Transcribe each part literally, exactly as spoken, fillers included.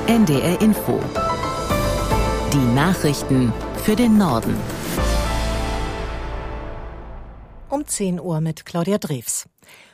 N D R Info. Die Nachrichten für den Norden. Um zehn Uhr mit Claudia Drews.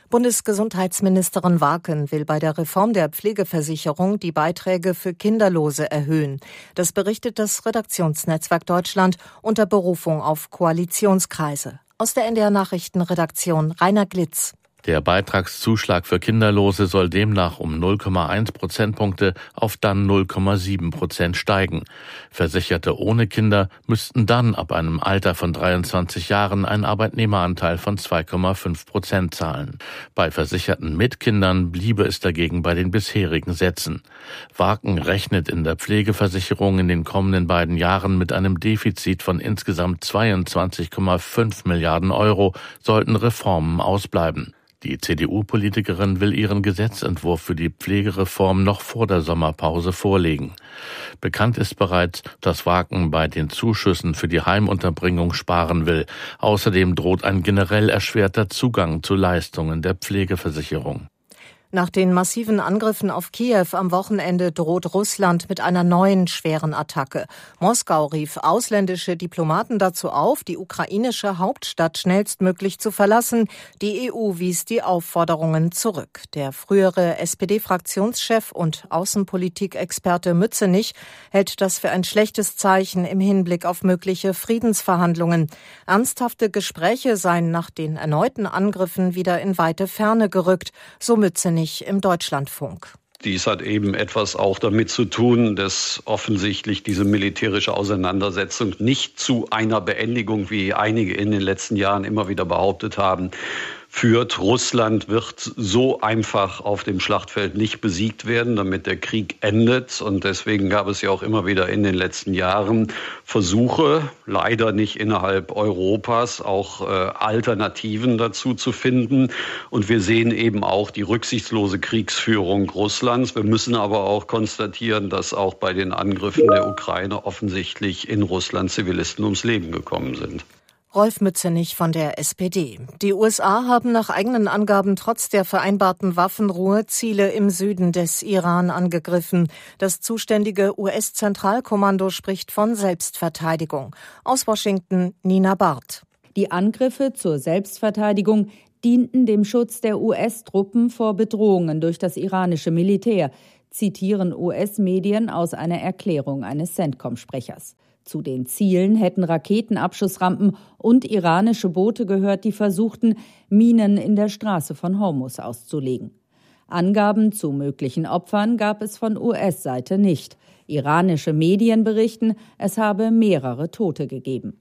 Bundesgesundheitsministerin Warken will bei der Reform der Pflegeversicherung die Beiträge für Kinderlose erhöhen. Das berichtet das Redaktionsnetzwerk Deutschland unter Berufung auf Koalitionskreise. Aus der N D R Nachrichtenredaktion Rainer Glitz. Der Beitragszuschlag für Kinderlose soll demnach um null Komma eins Prozentpunkte auf dann null Komma sieben Prozent steigen. Versicherte ohne Kinder müssten dann ab einem Alter von dreiundzwanzig Jahren einen Arbeitnehmeranteil von zwei Komma fünf Prozent zahlen. Bei Versicherten mit Kindern bliebe es dagegen bei den bisherigen Sätzen. Warken rechnet in der Pflegeversicherung in den kommenden beiden Jahren mit einem Defizit von insgesamt zweiundzwanzig Komma fünf Milliarden Euro, sollten Reformen ausbleiben. Die C D U-Politikerin will ihren Gesetzentwurf für die Pflegereform noch vor der Sommerpause vorlegen. Bekannt ist bereits, dass Warken bei den Zuschüssen für die Heimunterbringung sparen will. Außerdem droht ein generell erschwerter Zugang zu Leistungen der Pflegeversicherung. Nach den massiven Angriffen auf Kiew am Wochenende droht Russland mit einer neuen schweren Attacke. Moskau rief ausländische Diplomaten dazu auf, die ukrainische Hauptstadt schnellstmöglich zu verlassen. Die E U wies die Aufforderungen zurück. Der frühere S P D-Fraktionschef und Außenpolitikexperte Mützenich hält das für ein schlechtes Zeichen im Hinblick auf mögliche Friedensverhandlungen. Ernsthafte Gespräche seien nach den erneuten Angriffen wieder in weite Ferne gerückt, so Mützenich im Deutschlandfunk. Dies hat eben etwas auch damit zu tun, dass offensichtlich diese militärische Auseinandersetzung nicht zu einer Beendigung, wie einige in den letzten Jahren immer wieder behauptet haben, führt. Russland wird so einfach auf dem Schlachtfeld nicht besiegt werden, damit der Krieg endet. Und deswegen gab es ja auch immer wieder in den letzten Jahren Versuche, leider nicht innerhalb Europas, auch äh, Alternativen dazu zu finden. Und wir sehen eben auch die rücksichtslose Kriegsführung Russlands. Wir müssen aber auch konstatieren, dass auch bei den Angriffen der Ukraine offensichtlich in Russland Zivilisten ums Leben gekommen sind. Rolf Mützenich von der S P D. Die U S A haben nach eigenen Angaben trotz der vereinbarten Waffenruhe Ziele im Süden des Iran angegriffen. Das zuständige U S-Zentralkommando spricht von Selbstverteidigung. Aus Washington Nina Barth. Die Angriffe zur Selbstverteidigung dienten dem Schutz der U S-Truppen vor Bedrohungen durch das iranische Militär, zitieren U S-Medien aus einer Erklärung eines CENTCOM-Sprechers. Zu den Zielen hätten Raketenabschussrampen und iranische Boote gehört, die versuchten, Minen in der Straße von Hormuz auszulegen. Angaben zu möglichen Opfern gab es von U S-Seite nicht. Iranische Medien berichten, es habe mehrere Tote gegeben.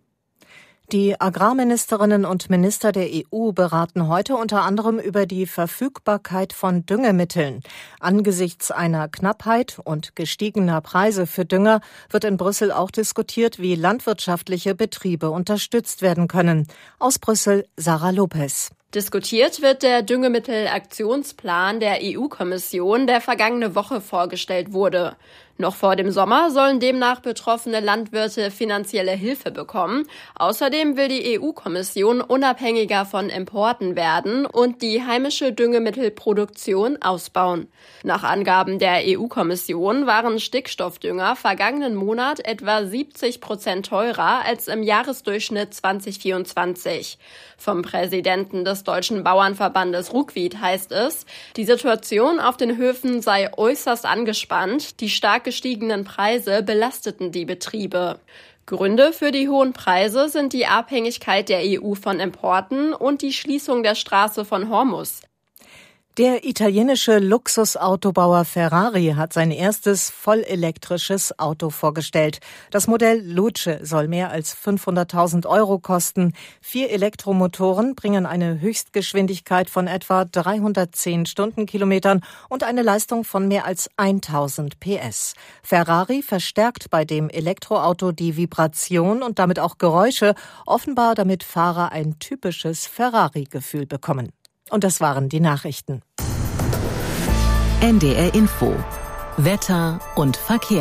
Die Agrarministerinnen und Minister der E U beraten heute unter anderem über die Verfügbarkeit von Düngemitteln. Angesichts einer Knappheit und gestiegener Preise für Dünger wird in Brüssel auch diskutiert, wie landwirtschaftliche Betriebe unterstützt werden können. Aus Brüssel Sarah Lopez. Diskutiert wird der Düngemittelaktionsplan der E U-Kommission, der vergangene Woche vorgestellt wurde. Noch vor dem Sommer sollen demnach betroffene Landwirte finanzielle Hilfe bekommen. Außerdem will die E U-Kommission unabhängiger von Importen werden und die heimische Düngemittelproduktion ausbauen. Nach Angaben der E U-Kommission waren Stickstoffdünger vergangenen Monat etwa siebzig Prozent teurer als im Jahresdurchschnitt zwanzig vierundzwanzig. Vom Präsidenten des Deutschen Bauernverbandes Ruckwied heißt es, die Situation auf den Höfen sei äußerst angespannt, die stark gestiegenen Preise belasteten die Betriebe. Gründe für die hohen Preise sind die Abhängigkeit der E U von Importen und die Schließung der Straße von Hormuz. Der italienische Luxusautobauer Ferrari hat sein erstes vollelektrisches Auto vorgestellt. Das Modell Luce soll mehr als fünfhunderttausend Euro kosten. Vier Elektromotoren bringen eine Höchstgeschwindigkeit von etwa dreihundertzehn Stundenkilometern und eine Leistung von mehr als tausend P S. Ferrari verstärkt bei dem Elektroauto die Vibration und damit auch Geräusche, offenbar damit Fahrer ein typisches Ferrari-Gefühl bekommen. Und das waren die Nachrichten. N D R Info. Wetter und Verkehr.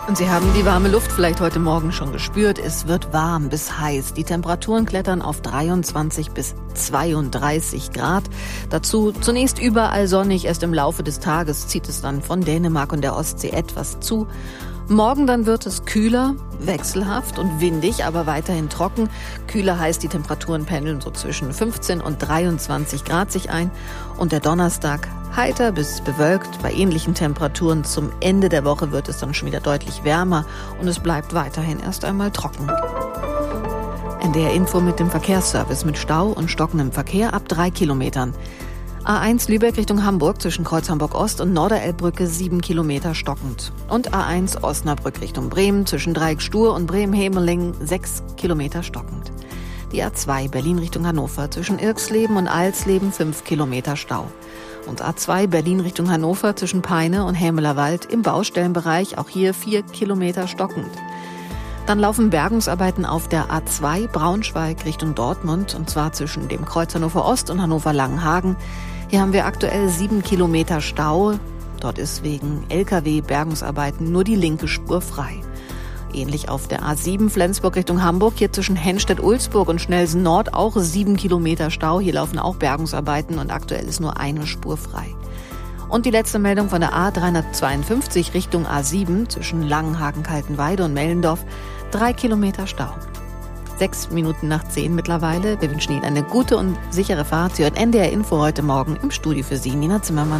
Und Sie haben die warme Luft vielleicht heute Morgen schon gespürt. Es wird warm bis heiß. Die Temperaturen klettern auf dreiundzwanzig bis zweiunddreißig Grad. Dazu zunächst überall sonnig. Erst im Laufe des Tages zieht es dann von Dänemark und der Ostsee etwas zu. Morgen dann wird es kühler, wechselhaft und windig, aber weiterhin trocken. Kühler heißt, die Temperaturen pendeln so zwischen fünfzehn und dreiundzwanzig Grad sich ein. Und der Donnerstag heiter bis bewölkt bei ähnlichen Temperaturen. Zum Ende der Woche wird es dann schon wieder deutlich wärmer und es bleibt weiterhin erst einmal trocken. N D R Info mit dem Verkehrsservice mit Stau und stockendem Verkehr ab drei Kilometern. A eins Lübeck Richtung Hamburg zwischen Kreuz Hamburg-Ost und Norderelbbrücke sieben Kilometer stockend. Und A eins Osnabrück Richtung Bremen zwischen Dreieck Stur und Bremen-Hemeling sechs Kilometer stockend. Die A zwei Berlin Richtung Hannover zwischen Irxleben und Alsleben fünf Kilometer Stau. Und A zwei Berlin Richtung Hannover zwischen Peine und Hämelerwald im Baustellenbereich auch hier vier Kilometer stockend. Dann laufen Bergungsarbeiten auf der A zwei Braunschweig Richtung Dortmund und zwar zwischen dem Kreuz Hannover Ost und Hannover Langenhagen. Hier haben wir aktuell sieben Kilometer Stau. Dort ist wegen L K W-Bergungsarbeiten nur die linke Spur frei. Ähnlich auf der A sieben Flensburg Richtung Hamburg, hier zwischen Henstedt-Ulzburg und Schnelsen Nord auch sieben Kilometer Stau. Hier laufen auch Bergungsarbeiten und aktuell ist nur eine Spur frei. Und die letzte Meldung von der A dreihundertzweiundfünfzig Richtung A sieben zwischen Langenhagen, Kaltenweide und Mellendorf, drei Kilometer Stau. Sechs Minuten nach zehn mittlerweile. Wir wünschen Ihnen eine gute und sichere Fahrt. Sie hören N D R Info heute Morgen im Studio für Sie, Nina Zimmermann.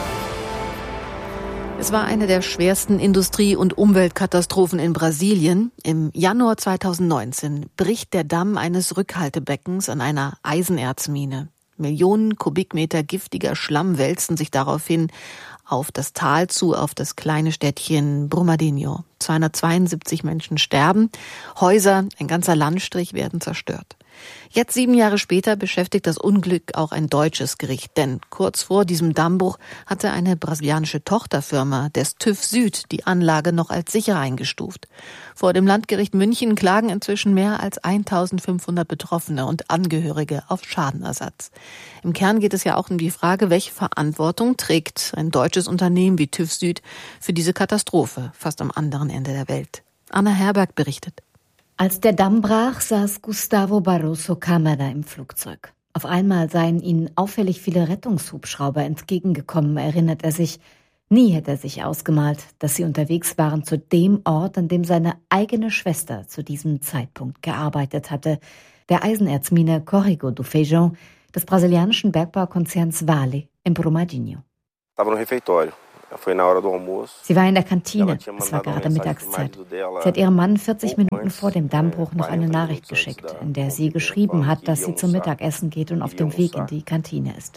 Es war eine der schwersten Industrie- und Umweltkatastrophen in Brasilien. Im Januar zweitausendneunzehn bricht der Damm eines Rückhaltebeckens an einer Eisenerzmine. Millionen Kubikmeter giftiger Schlamm wälzen sich daraufhin auf das Tal zu, auf das kleine Städtchen Brumadinho. zweihundertzweiundsiebzig Menschen sterben, Häuser, ein ganzer Landstrich werden zerstört. Jetzt, sieben Jahre später, beschäftigt das Unglück auch ein deutsches Gericht. Denn kurz vor diesem Dammbruch hatte eine brasilianische Tochterfirma des TÜV Süd die Anlage noch als sicher eingestuft. Vor dem Landgericht München klagen inzwischen mehr als eintausendfünfhundert Betroffene und Angehörige auf Schadenersatz. Im Kern geht es ja auch um die Frage, welche Verantwortung trägt ein deutsches Unternehmen wie TÜV Süd für diese Katastrophe, fast am anderen Ende der Welt. Anna Herberg berichtet. Als der Damm brach, saß Gustavo Barroso Câmara im Flugzeug. Auf einmal seien ihnen auffällig viele Rettungshubschrauber entgegengekommen, erinnert er sich. Nie hätte er sich ausgemalt, dass sie unterwegs waren zu dem Ort, an dem seine eigene Schwester zu diesem Zeitpunkt gearbeitet hatte, der Eisenerzmine Córrego do Feijão des brasilianischen Bergbaukonzerns Vale in Brumadinho. Sie war in der Kantine, es war gerade Mittagszeit. Sie hat ihrem Mann vierzig Minuten vor dem Dammbruch noch eine Nachricht geschickt, in der sie geschrieben hat, dass sie zum Mittagessen geht und auf dem Weg in die Kantine ist.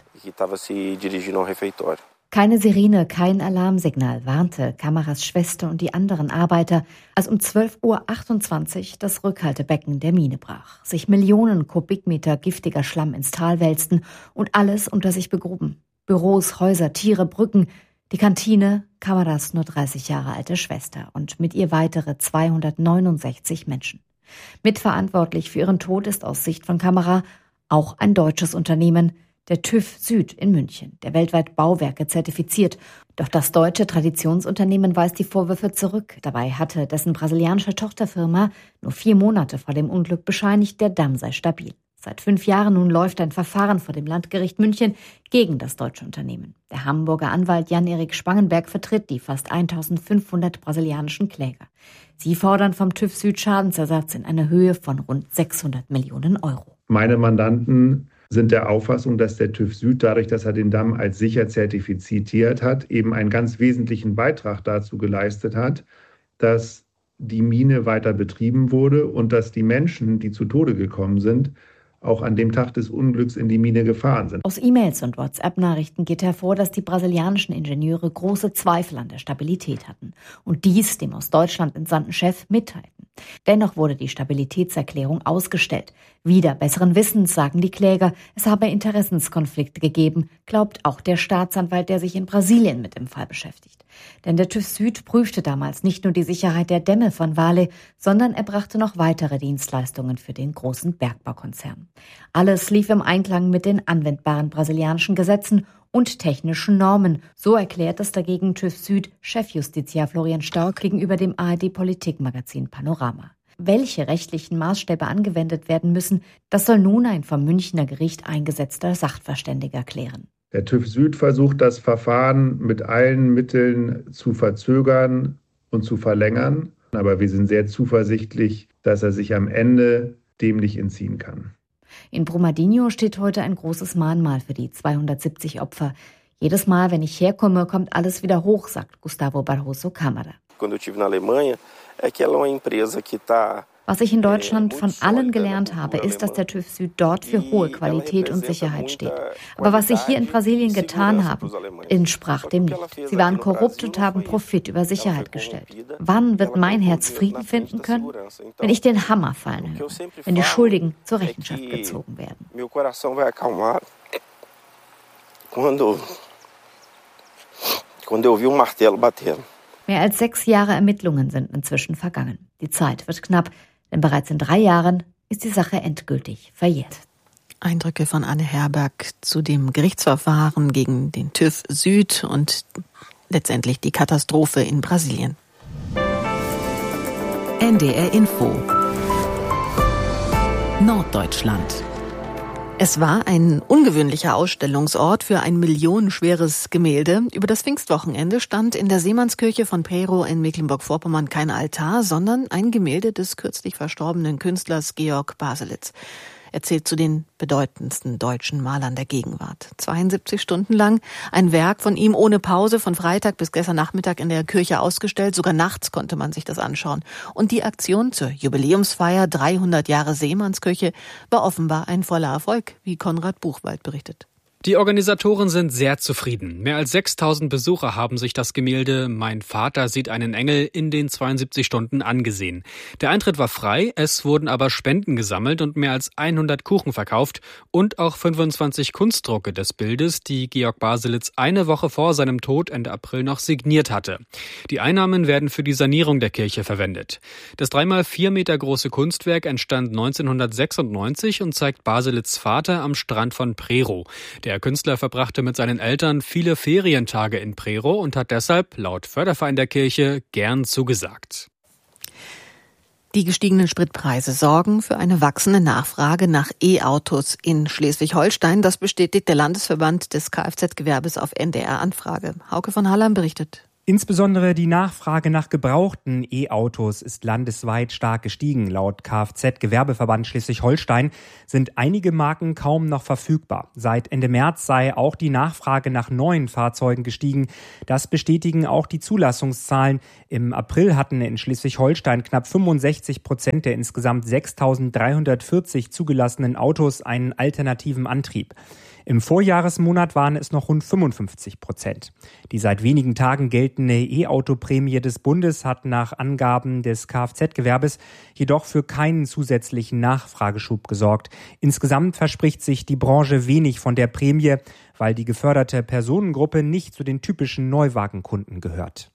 Keine Sirene, kein Alarmsignal warnte Câmaras Schwester und die anderen Arbeiter, als um zwölf Uhr achtundzwanzig das Rückhaltebecken der Mine brach, sich Millionen Kubikmeter giftiger Schlamm ins Tal wälzten und alles unter sich begruben. Büros, Häuser, Tiere, Brücken, die Kantine, Câmaras nur dreißig Jahre alte Schwester und mit ihr weitere zweihundertneunundsechzig Menschen. Mitverantwortlich für ihren Tod ist aus Sicht von Câmara auch ein deutsches Unternehmen, der TÜV Süd in München, der weltweit Bauwerke zertifiziert. Doch das deutsche Traditionsunternehmen weist die Vorwürfe zurück. Dabei hatte dessen brasilianische Tochterfirma nur vier Monate vor dem Unglück bescheinigt, der Damm sei stabil. Seit fünf Jahren nun läuft ein Verfahren vor dem Landgericht München gegen das deutsche Unternehmen. Der Hamburger Anwalt Jan-Erik Spangenberg vertritt die fast eintausendfünfhundert brasilianischen Kläger. Sie fordern vom TÜV Süd Schadensersatz in einer Höhe von rund sechshundert Millionen Euro. Meine Mandanten sind der Auffassung, dass der TÜV Süd, dadurch, dass er den Damm als sicher zertifiziert hat, eben einen ganz wesentlichen Beitrag dazu geleistet hat, dass die Mine weiter betrieben wurde und dass die Menschen, die zu Tode gekommen sind, auch an dem Tag des Unglücks in die Mine gefahren sind. Aus E-Mails und WhatsApp-Nachrichten geht hervor, dass die brasilianischen Ingenieure große Zweifel an der Stabilität hatten und dies dem aus Deutschland entsandten Chef mitteilten. Dennoch wurde die Stabilitätserklärung ausgestellt. Wider besseren Wissens sagen die Kläger, es habe Interessenskonflikte gegeben, glaubt auch der Staatsanwalt, der sich in Brasilien mit dem Fall beschäftigt. Denn der TÜV Süd prüfte damals nicht nur die Sicherheit der Dämme von Vale, sondern er brachte noch weitere Dienstleistungen für den großen Bergbaukonzern. Alles lief im Einklang mit den anwendbaren brasilianischen Gesetzen und technischen Normen. So erklärt das dagegen TÜV Süd Chefjustiziar Florian Stark gegenüber dem A R D-Politikmagazin Panorama. Welche rechtlichen Maßstäbe angewendet werden müssen, das soll nun ein vom Münchner Gericht eingesetzter Sachverständiger klären. Der TÜV Süd versucht, das Verfahren mit allen Mitteln zu verzögern und zu verlängern. Aber wir sind sehr zuversichtlich, dass er sich am Ende dem nicht entziehen kann. In Brumadinho steht heute ein großes Mahnmal für die zweihundertsiebzig Opfer. Jedes Mal, wenn ich herkomme, kommt alles wieder hoch, sagt Gustavo Barroso Câmara. Was ich in Deutschland von allen gelernt habe, ist, dass der TÜV Süd dort für hohe Qualität und Sicherheit steht. Aber was sie hier in Brasilien getan haben, entsprach dem nicht. Sie waren korrupt und haben Profit über Sicherheit gestellt. Wann wird mein Herz Frieden finden können? Wenn ich den Hammer fallen höre, wenn die Schuldigen zur Rechenschaft gezogen werden. Mehr als sechs Jahre Ermittlungen sind inzwischen vergangen. Die Zeit wird knapp. Denn bereits in drei Jahren ist die Sache endgültig verjährt. Eindrücke von Anne Herberg zu dem Gerichtsverfahren gegen den TÜV Süd und letztendlich die Katastrophe in Brasilien. N D R Info Norddeutschland. Es war ein ungewöhnlicher Ausstellungsort für ein millionenschweres Gemälde. Über das Pfingstwochenende stand in der Seemannskirche von Prerow in Mecklenburg-Vorpommern kein Altar, sondern ein Gemälde des kürzlich verstorbenen Künstlers Georg Baselitz. Er zählt zu den bedeutendsten deutschen Malern der Gegenwart. zweiundsiebzig Stunden lang ein Werk von ihm ohne Pause von Freitag bis gestern Nachmittag in der Kirche ausgestellt. Sogar nachts konnte man sich das anschauen. Und die Aktion zur Jubiläumsfeier dreihundert Jahre Seemannskirche war offenbar ein voller Erfolg, wie Konrad Buchwald berichtet. Die Organisatoren sind sehr zufrieden. Mehr als sechstausend Besucher haben sich das Gemälde »Mein Vater sieht einen Engel« in den zweiundsiebzig Stunden angesehen. Der Eintritt war frei, es wurden aber Spenden gesammelt und mehr als hundert Kuchen verkauft und auch fünfundzwanzig Kunstdrucke des Bildes, die Georg Baselitz eine Woche vor seinem Tod Ende April noch signiert hatte. Die Einnahmen werden für die Sanierung der Kirche verwendet. Das dreimal vier Meter große Kunstwerk entstand neunzehnhundertsechsundneunzig und zeigt Baselitz' Vater am Strand von Prerow. Der Künstler verbrachte mit seinen Eltern viele Ferientage in Prerow und hat deshalb, laut Förderverein der Kirche, gern zugesagt. Die gestiegenen Spritpreise sorgen für eine wachsende Nachfrage nach E-Autos in Schleswig-Holstein. Das bestätigt der Landesverband des Kfz-Gewerbes auf N D R-Anfrage. Hauke von Hallam berichtet. Insbesondere die Nachfrage nach gebrauchten E-Autos ist landesweit stark gestiegen. Laut Kfz-Gewerbeverband Schleswig-Holstein sind einige Marken kaum noch verfügbar. Seit Ende März sei auch die Nachfrage nach neuen Fahrzeugen gestiegen. Das bestätigen auch die Zulassungszahlen. Im April hatten in Schleswig-Holstein knapp fünfundsechzig Prozent der insgesamt sechstausenddreihundertvierzig zugelassenen Autos einen alternativen Antrieb. Im Vorjahresmonat waren es noch rund fünfundfünfzig Prozent. Die seit wenigen Tagen geltende E-Auto-Prämie des Bundes hat nach Angaben des Kfz-Gewerbes jedoch für keinen zusätzlichen Nachfrageschub gesorgt. Insgesamt verspricht sich die Branche wenig von der Prämie, weil die geförderte Personengruppe nicht zu den typischen Neuwagenkunden gehört.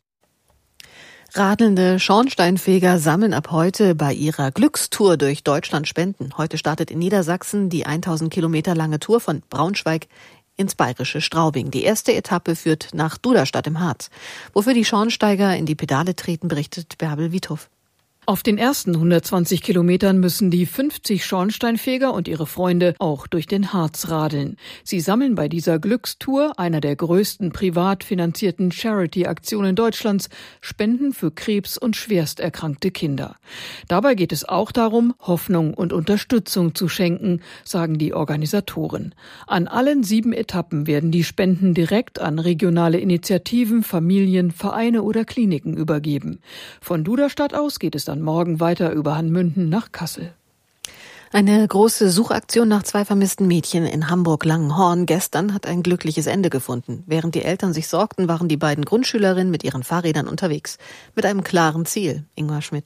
Radelnde Schornsteinfeger sammeln ab heute bei ihrer Glückstour durch Deutschland Spenden. Heute startet in Niedersachsen die tausend Kilometer lange Tour von Braunschweig ins bayerische Straubing. Die erste Etappe führt nach Duderstadt im Harz. Wofür die Schornsteiger in die Pedale treten, berichtet Bärbel Wiethoff. Auf den ersten hundertzwanzig Kilometern müssen die fünfzig Schornsteinfeger und ihre Freunde auch durch den Harz radeln. Sie sammeln bei dieser Glückstour, einer der größten privat finanzierten Charity-Aktionen Deutschlands, Spenden für Krebs- und schwerst erkrankte Kinder. Dabei geht es auch darum, Hoffnung und Unterstützung zu schenken, sagen die Organisatoren. An allen sieben Etappen werden die Spenden direkt an regionale Initiativen, Familien, Vereine oder Kliniken übergeben. Von Duderstadt aus geht es dann morgen weiter über Hanmünden nach Kassel. Eine große Suchaktion nach zwei vermissten Mädchen in Hamburg-Langenhorn gestern hat ein glückliches Ende gefunden. Während die Eltern sich sorgten, waren die beiden Grundschülerinnen mit ihren Fahrrädern unterwegs. Mit einem klaren Ziel. Ingmar Schmidt.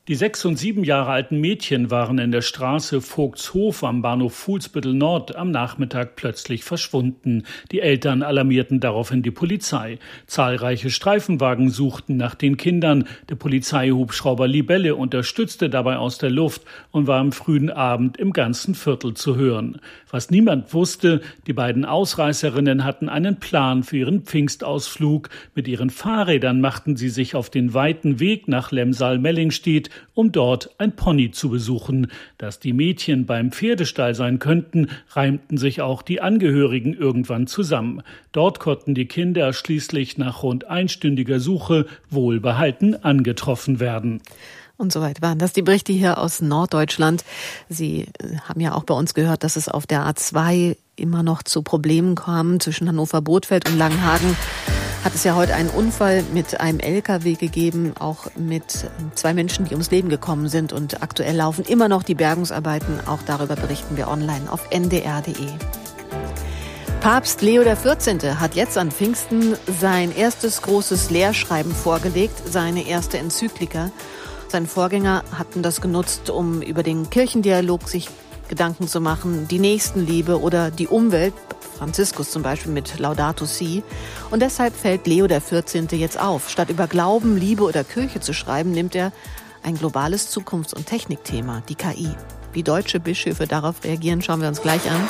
Die sechs und sieben Jahre alten Mädchen waren in der Straße Vogtshof am Bahnhof Fuhlsbüttel Nord am Nachmittag plötzlich verschwunden. Die Eltern alarmierten daraufhin die Polizei. Zahlreiche Streifenwagen suchten nach den Kindern. Der Polizeihubschrauber Libelle unterstützte dabei aus der Luft und war am frühen Abend im ganzen Viertel zu hören. Was niemand wusste, die beiden Ausreißerinnen hatten einen Plan für ihren Pfingstausflug. Mit ihren Fahrrädern machten sie sich auf den weiten Weg nach Lemsal-Mellingstedt, um dort ein Pony zu besuchen. Dass die Mädchen beim Pferdestall sein könnten, reimten sich auch die Angehörigen irgendwann zusammen. Dort konnten die Kinder schließlich nach rund einstündiger Suche wohlbehalten angetroffen werden. Und soweit waren das die Berichte hier aus Norddeutschland. Sie haben ja auch bei uns gehört, dass es auf der A zwei immer noch zu Problemen kam zwischen Hannover-Bothfeld und Langenhagen. Hat es ja heute einen Unfall mit einem L K W gegeben, auch mit zwei Menschen, die ums Leben gekommen sind. Und aktuell laufen immer noch die Bergungsarbeiten. Auch darüber berichten wir online auf n d r punkt d e. Papst Leo der vierzehnte hat jetzt an Pfingsten sein erstes großes Lehrschreiben vorgelegt, seine erste Enzyklika. Seine Vorgänger hatten das genutzt, um über den Kirchendialog sich Gedanken zu machen, die Nächstenliebe oder die Umwelt, Franziskus zum Beispiel mit Laudato Si. Und deshalb fällt Leo der vierzehnte jetzt auf. Statt über Glauben, Liebe oder Kirche zu schreiben, nimmt er ein globales Zukunfts- und Technikthema, die K I. Wie deutsche Bischöfe darauf reagieren, schauen wir uns gleich an.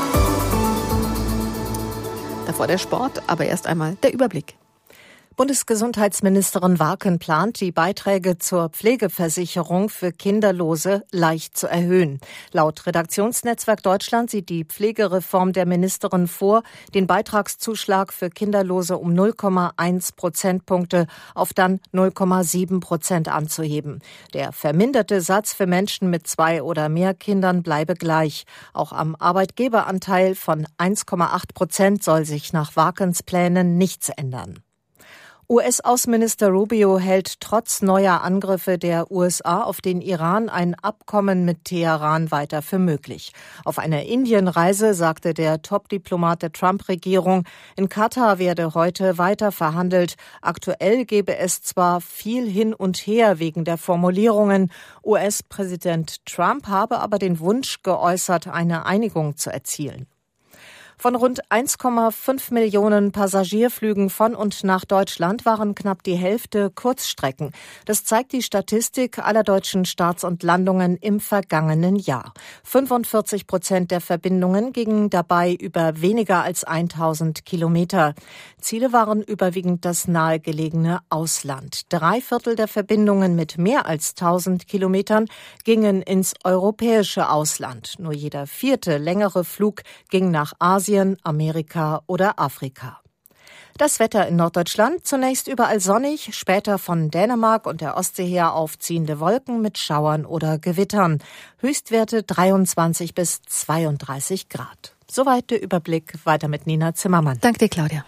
Davor der Sport, aber erst einmal der Überblick. Bundesgesundheitsministerin Warken plant, die Beiträge zur Pflegeversicherung für Kinderlose leicht zu erhöhen. Laut Redaktionsnetzwerk Deutschland sieht die Pflegereform der Ministerin vor, den Beitragszuschlag für Kinderlose um null Komma eins Prozentpunkte auf dann null Komma sieben Prozent anzuheben. Der verminderte Satz für Menschen mit zwei oder mehr Kindern bleibe gleich. Auch am Arbeitgeberanteil von eins Komma acht Prozent soll sich nach Warkens Plänen nichts ändern. U S-Außenminister Rubio hält trotz neuer Angriffe der U S A auf den Iran ein Abkommen mit Teheran weiter für möglich. Auf einer Indienreise sagte der Top-Diplomat der Trump-Regierung, in Katar werde heute weiter verhandelt. Aktuell gebe es zwar viel hin und her wegen der Formulierungen, U S-Präsident Trump habe aber den Wunsch geäußert, eine Einigung zu erzielen. Von rund eins Komma fünf Millionen Passagierflügen von und nach Deutschland waren knapp die Hälfte Kurzstrecken. Das zeigt die Statistik aller deutschen Starts und Landungen im vergangenen Jahr. fünfundvierzig Prozent der Verbindungen gingen dabei über weniger als tausend Kilometer. Ziele waren überwiegend das nahegelegene Ausland. Drei Viertel der Verbindungen mit mehr als tausend Kilometern gingen ins europäische Ausland. Nur jeder vierte längere Flug ging nach Asien, Amerika oder Afrika. Das Wetter in Norddeutschland, zunächst überall sonnig, später von Dänemark und der Ostsee her aufziehende Wolken mit Schauern oder Gewittern. Höchstwerte dreiundzwanzig bis zweiunddreißig Grad. Soweit der Überblick, weiter mit Nina Zimmermann. Danke dir, Claudia.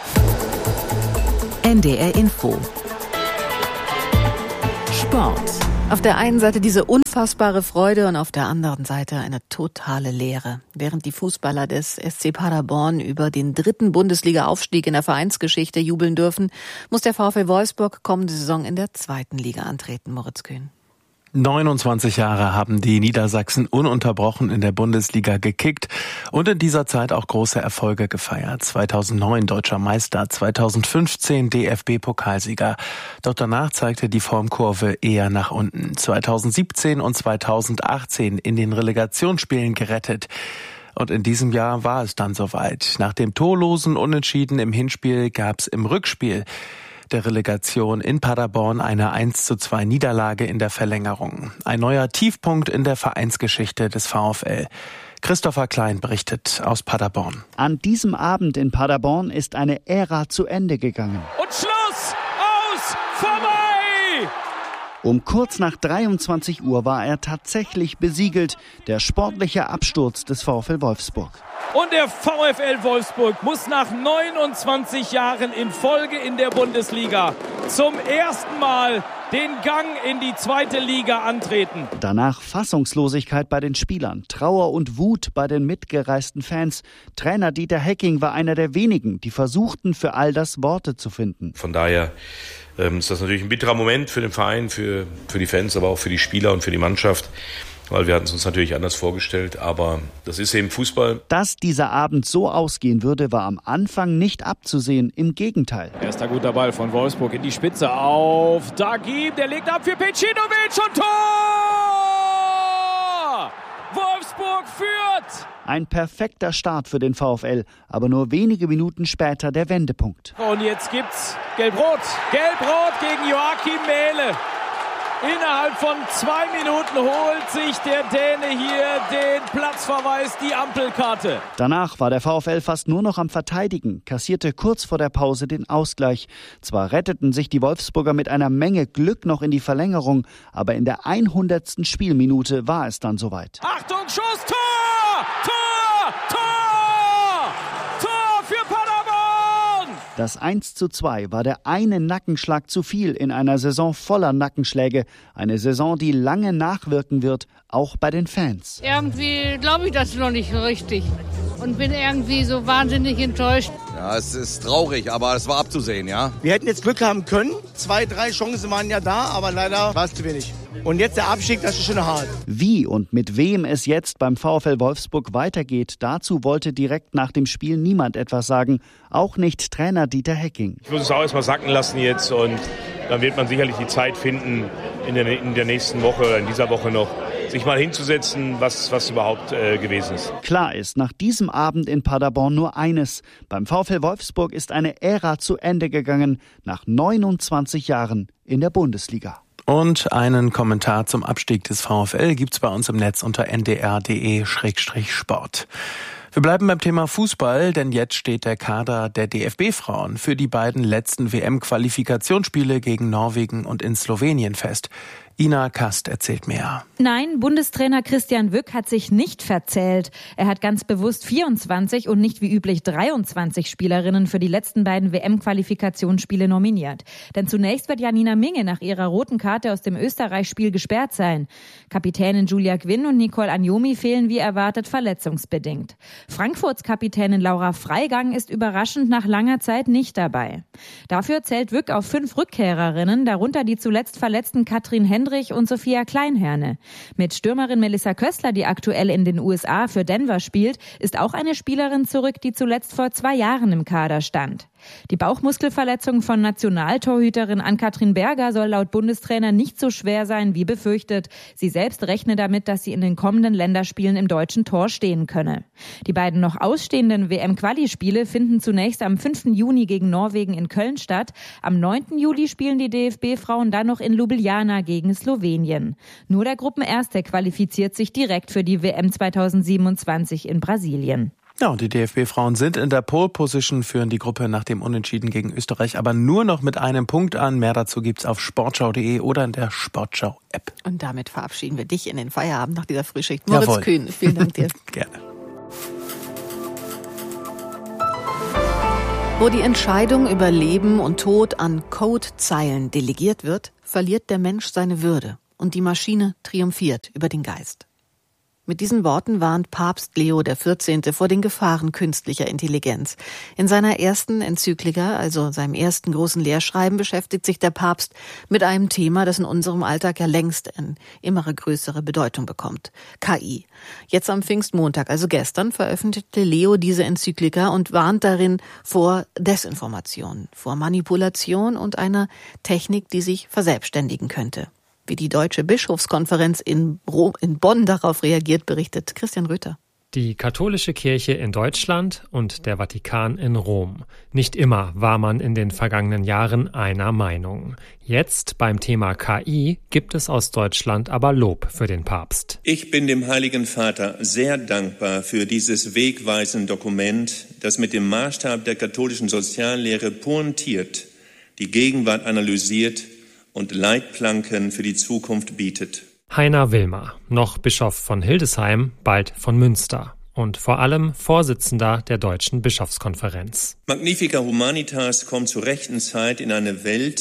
N D R Info. Sport. Auf der einen Seite diese unfassbare Freude und auf der anderen Seite eine totale Leere. Während die Fußballer des S C Paderborn über den dritten Bundesliga-Aufstieg in der Vereinsgeschichte jubeln dürfen, muss der VfL Wolfsburg kommende Saison in der zweiten Liga antreten. Moritz Kühn. neunundzwanzig Jahre haben die Niedersachsen ununterbrochen in der Bundesliga gekickt und in dieser Zeit auch große Erfolge gefeiert. zweitausendneun Deutscher Meister, zweitausendfünfzehn D F B-Pokalsieger. Doch danach zeigte die Formkurve eher nach unten. zweitausendsiebzehn und zweitausendachtzehn in den Relegationsspielen gerettet. Und in diesem Jahr war es dann soweit. Nach dem torlosen Unentschieden im Hinspiel gab's im Rückspiel der Relegation in Paderborn eine eins zu zwei Niederlage in der Verlängerung. Ein neuer Tiefpunkt in der Vereinsgeschichte des VfL. Christopher Klein berichtet aus Paderborn. An diesem Abend in Paderborn ist eine Ära zu Ende gegangen. Und Schluss! Aus! Vorbei! Um kurz nach dreiundzwanzig Uhr war er tatsächlich besiegelt. Der sportliche Absturz des VfL Wolfsburg. Und der VfL Wolfsburg muss nach neunundzwanzig Jahren in Folge in der Bundesliga zum ersten Mal den Gang in die zweite Liga antreten. Danach Fassungslosigkeit bei den Spielern, Trauer und Wut bei den mitgereisten Fans. Trainer Dieter Hecking war einer der wenigen, die versuchten, für all das Worte zu finden. Von daher ähm, ist das natürlich ein bitterer Moment für den Verein, für, für die Fans, aber auch für die Spieler und für die Mannschaft. Weil wir hatten es uns natürlich anders vorgestellt, aber das ist eben Fußball. Dass dieser Abend so ausgehen würde, war am Anfang nicht abzusehen. Im Gegenteil. Erster guter Ball von Wolfsburg in die Spitze auf Dagib. Der legt ab für Pecinovic und Tor! Wolfsburg führt! Ein perfekter Start für den VfL, aber nur wenige Minuten später der Wendepunkt. Und jetzt gibt's Gelb-Rot. Gelb-Rot gegen Joachim Mähle. Innerhalb von zwei Minuten holt sich der Däne hier den Platzverweis, die Ampelkarte. Danach war der VfL fast nur noch am Verteidigen, kassierte kurz vor der Pause den Ausgleich. Zwar retteten sich die Wolfsburger mit einer Menge Glück noch in die Verlängerung, aber in der hundertsten Spielminute war es dann soweit. Achtung, Schuss, Tor! Tor! Tor! Tor für Paderborn! Das eins zu zwei war der eine Nackenschlag zu viel in einer Saison voller Nackenschläge. Eine Saison, die lange nachwirken wird, auch bei den Fans. Irgendwie glaube ich das noch nicht so richtig und bin irgendwie so wahnsinnig enttäuscht. Ja, es ist traurig, aber es war abzusehen, ja. Wir hätten jetzt Glück haben können. Zwei, drei Chancen waren ja da, aber leider war es zu wenig. Und jetzt der Abstieg, das ist schon hart. Wie und mit wem es jetzt beim VfL Wolfsburg weitergeht, dazu wollte direkt nach dem Spiel niemand etwas sagen. Auch nicht Trainer Dieter Hecking. Ich muss es auch erstmal sacken lassen jetzt und dann wird man sicherlich die Zeit finden, in der, in der nächsten Woche oder in dieser Woche noch, sich mal hinzusetzen, was, was überhaupt äh, gewesen ist. Klar ist nach diesem Abend in Paderborn nur eines. Beim VfL Wolfsburg ist eine Ära zu Ende gegangen, nach neunundzwanzig Jahren in der Bundesliga. Und einen Kommentar zum Abstieg des VfL gibt's bei uns im Netz unter n d r punkt d e Schrägstrich sport. Wir bleiben beim Thema Fußball, denn jetzt steht der Kader der D F B-Frauen für die beiden letzten W M-Qualifikationsspiele gegen Norwegen und in Slowenien fest. Ina Kast erzählt mehr. Nein, Bundestrainer Christian Wück hat sich nicht verzählt. Er hat ganz bewusst vierundzwanzig und nicht wie üblich dreiundzwanzig Spielerinnen für die letzten beiden W M-Qualifikationsspiele nominiert. Denn zunächst wird Janina Minge nach ihrer roten Karte aus dem Österreich-Spiel gesperrt sein. Kapitänin Julia Quinn und Nicole Agnomi fehlen wie erwartet verletzungsbedingt. Frankfurts Kapitänin Laura Freigang ist überraschend nach langer Zeit nicht dabei. Dafür zählt Wück auf fünf Rückkehrerinnen, darunter die zuletzt verletzten Katrin Hendrich und Sophia Kleinherne. Mit Stürmerin Melissa Köstler, die aktuell in den U S A für Denver spielt, ist auch eine Spielerin zurück, die zuletzt vor zwei Jahren im Kader stand. Die Bauchmuskelverletzung von Nationaltorhüterin Ann-Kathrin Berger soll laut Bundestrainer nicht so schwer sein wie befürchtet. Sie selbst rechne damit, dass sie in den kommenden Länderspielen im deutschen Tor stehen könne. Die beiden noch ausstehenden W M-Quali-Spiele finden zunächst am fünften Juni gegen Norwegen in Köln statt. Am neunten Juli spielen die D F B-Frauen dann noch in Ljubljana gegen Slowenien. Nur der Gruppenerste qualifiziert sich direkt für die W M zweitausendsiebenundzwanzig in Brasilien. Ja, und die D F B-Frauen sind in der Pole-Position, führen die Gruppe nach dem Unentschieden gegen Österreich aber nur noch mit einem Punkt an. Mehr dazu gibt's auf sportschau punkt de oder in der Sportschau-App. Und damit verabschieden wir dich in den Feierabend nach dieser Frühschicht. Moritz Jawohl. Kühn, vielen Dank dir. Gerne. Wo die Entscheidung über Leben und Tod an Codezeilen delegiert wird, verliert der Mensch seine Würde und die Maschine triumphiert über den Geist. Mit diesen Worten warnt Papst Leo der vierzehnte vor den Gefahren künstlicher Intelligenz. In seiner ersten Enzyklika, also seinem ersten großen Lehrschreiben, beschäftigt sich der Papst mit einem Thema, das in unserem Alltag ja längst eine immer größere Bedeutung bekommt. K I. Jetzt am Pfingstmontag, also gestern, veröffentlichte Leo diese Enzyklika und warnt darin vor Desinformation, vor Manipulation und einer Technik, die sich verselbstständigen könnte. Wie die Deutsche Bischofskonferenz in, Rom, in Bonn darauf reagiert, berichtet Christian Röther. Die katholische Kirche in Deutschland und der Vatikan in Rom. Nicht immer war man in den vergangenen Jahren einer Meinung. Jetzt beim Thema K I gibt es aus Deutschland aber Lob für den Papst. Ich bin dem Heiligen Vater sehr dankbar für dieses wegweisende Dokument, das mit dem Maßstab der katholischen Soziallehre pointiert, die Gegenwart analysiert und Leitplanken für die Zukunft bietet. Heiner Wilmer, noch Bischof von Hildesheim, bald von Münster und vor allem Vorsitzender der Deutschen Bischofskonferenz. Magnifica Humanitas kommt zur rechten Zeit in eine Welt,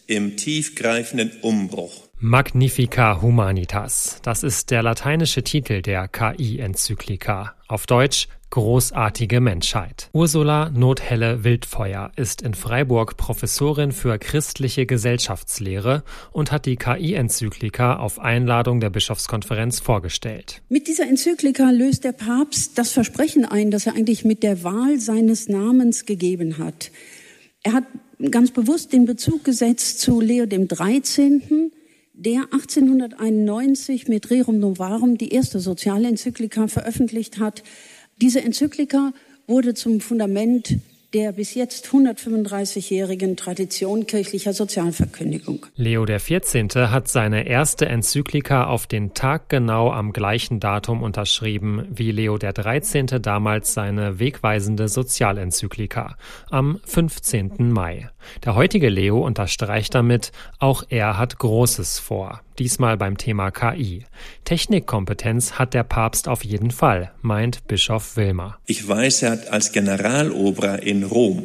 im tiefgreifenden Umbruch. Magnifica Humanitas, das ist der lateinische Titel der K I-Enzyklika. Auf Deutsch Großartige Menschheit. Ursula Nothelle-Wildfeuer ist in Freiburg Professorin für christliche Gesellschaftslehre und hat die K I-Enzyklika auf Einladung der Bischofskonferenz vorgestellt. Mit dieser Enzyklika löst der Papst das Versprechen ein, das er eigentlich mit der Wahl seines Namens gegeben hat. Er hat ganz bewusst den Bezug gesetzt zu Leo dem dreizehnten., der achtzehnhunderteinundneunzig mit Rerum Novarum die erste Sozialenzyklika veröffentlicht hat. Diese Enzyklika wurde zum Fundament der bis jetzt hundertfünfunddreißigjährigen Tradition kirchlicher Sozialverkündigung. Leo der vierzehnte. Hat seine erste Enzyklika auf den Tag genau am gleichen Datum unterschrieben wie Leo der dreizehnte. damals seine wegweisende Sozialenzyklika am fünfzehnten Mai. Der heutige Leo unterstreicht damit, auch er hat Großes vor. Diesmal beim Thema K I. Technikkompetenz hat der Papst auf jeden Fall, meint Bischof Wilmer. Ich weiß, er hat als Generalober in Rom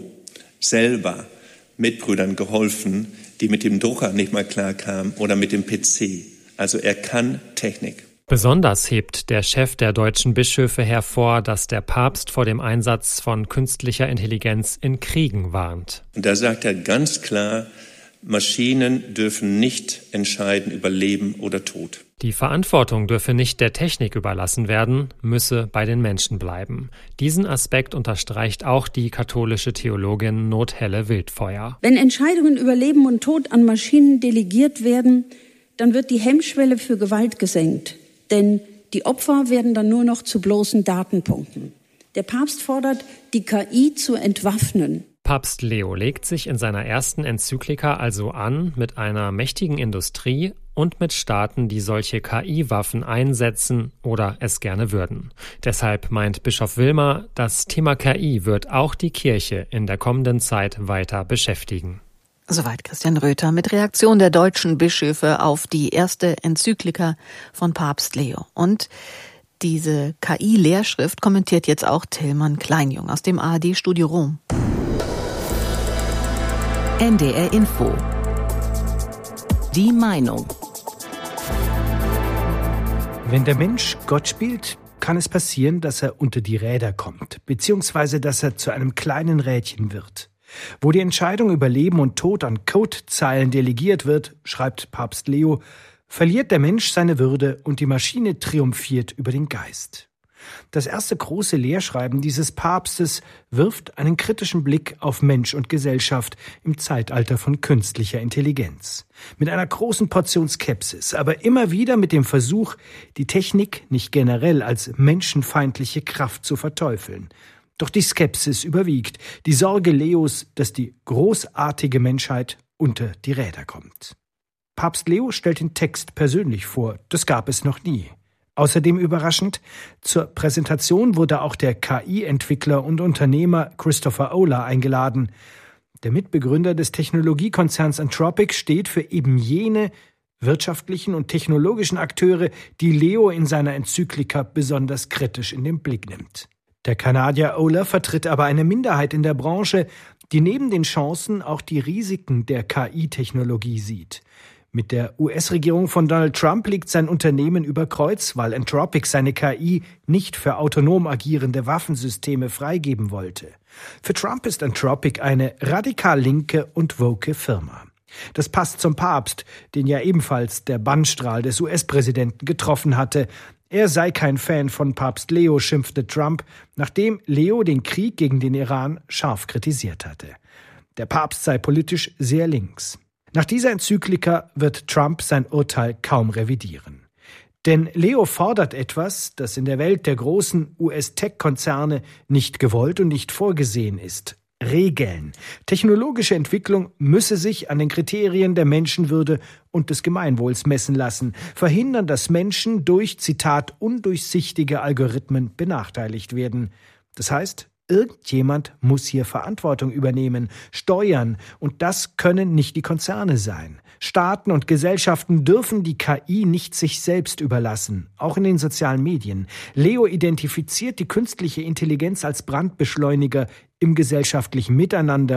selber Mitbrüdern geholfen, die mit dem Drucker nicht mal klarkamen oder mit dem P C. Also er kann Technik. Besonders hebt der Chef der deutschen Bischöfe hervor, dass der Papst vor dem Einsatz von künstlicher Intelligenz in Kriegen warnt. Und da sagt er ganz klar, Maschinen dürfen nicht entscheiden über Leben oder Tod. Die Verantwortung dürfe nicht der Technik überlassen werden, müsse bei den Menschen bleiben. Diesen Aspekt unterstreicht auch die katholische Theologin Nothelle-Wildfeuer. Wenn Entscheidungen über Leben und Tod an Maschinen delegiert werden, dann wird die Hemmschwelle für Gewalt gesenkt. Denn die Opfer werden dann nur noch zu bloßen Datenpunkten. Der Papst fordert, die K I zu entwaffnen. Papst Leo legt sich in seiner ersten Enzyklika also an mit einer mächtigen Industrie und mit Staaten, die solche K I-Waffen einsetzen oder es gerne würden. Deshalb meint Bischof Wilmer, das Thema K I wird auch die Kirche in der kommenden Zeit weiter beschäftigen. Soweit Christian Röther mit Reaktion der deutschen Bischöfe auf die erste Enzyklika von Papst Leo. Und diese K I-Lehrschrift kommentiert jetzt auch Tillmann Kleinjung aus dem A R D-Studio Rom. N D R Info. Die Meinung. Wenn der Mensch Gott spielt, kann es passieren, dass er unter die Räder kommt, beziehungsweise dass er zu einem kleinen Rädchen wird. Wo die Entscheidung über Leben und Tod an Codezeilen delegiert wird, schreibt Papst Leo, verliert der Mensch seine Würde und die Maschine triumphiert über den Geist. Das erste große Lehrschreiben dieses Papstes wirft einen kritischen Blick auf Mensch und Gesellschaft im Zeitalter von künstlicher Intelligenz. Mit einer großen Portion Skepsis, aber immer wieder mit dem Versuch, die Technik nicht generell als menschenfeindliche Kraft zu verteufeln. Doch die Skepsis überwiegt, die Sorge Leos, dass die großartige Menschheit unter die Räder kommt. Papst Leo stellt den Text persönlich vor, das gab es noch nie. Außerdem überraschend, zur Präsentation wurde auch der K I-Entwickler und Unternehmer Christopher Olah eingeladen. Der Mitbegründer des Technologiekonzerns Anthropic steht für eben jene wirtschaftlichen und technologischen Akteure, die Leo in seiner Enzyklika besonders kritisch in den Blick nimmt. Der Kanadier Olah vertritt aber eine Minderheit in der Branche, die neben den Chancen auch die Risiken der K I-Technologie sieht. Mit der U S-Regierung von Donald Trump liegt sein Unternehmen über Kreuz, weil Anthropic seine K I nicht für autonom agierende Waffensysteme freigeben wollte. Für Trump ist Anthropic eine radikal linke und woke Firma. Das passt zum Papst, den ja ebenfalls der Bannstrahl des U S-Präsidenten getroffen hatte. Er sei kein Fan von Papst Leo, schimpfte Trump, nachdem Leo den Krieg gegen den Iran scharf kritisiert hatte. Der Papst sei politisch sehr links. Nach dieser Enzyklika wird Trump sein Urteil kaum revidieren. Denn Leo fordert etwas, das in der Welt der großen U S-Tech-Konzerne nicht gewollt und nicht vorgesehen ist. Regeln. Technologische Entwicklung müsse sich an den Kriterien der Menschenwürde und des Gemeinwohls messen lassen, verhindern, dass Menschen durch, Zitat, undurchsichtige Algorithmen benachteiligt werden. Das heißt, irgendjemand muss hier Verantwortung übernehmen, steuern, und das können nicht die Konzerne sein. Staaten und Gesellschaften dürfen die K I nicht sich selbst überlassen, auch in den sozialen Medien. Leo identifiziert die künstliche Intelligenz als Brandbeschleuniger im gesellschaftlichen Miteinander